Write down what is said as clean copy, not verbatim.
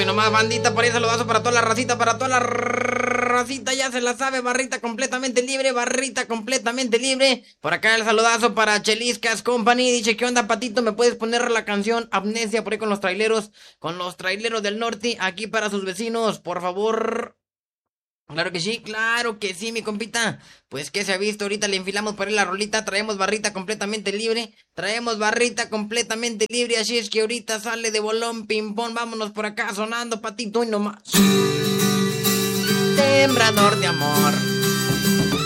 Hoy nomás, bandita, por ahí saludazo para toda la racita, ya se la sabe, barrita completamente libre, barrita completamente libre. Por acá el saludazo para Cheliscas Company, dice, ¿qué onda, Patito? ¿Me puedes poner la canción Amnesia por ahí con los traileros del norte, aquí para sus vecinos, por favor? Claro que sí, mi compita. Pues que se ha visto, ahorita le enfilamos por ahí la rolita, traemos barrita completamente libre, así es que ahorita sale de bolón, ping pong, vámonos por acá sonando, Patito, y nomás. Sembrador de amor.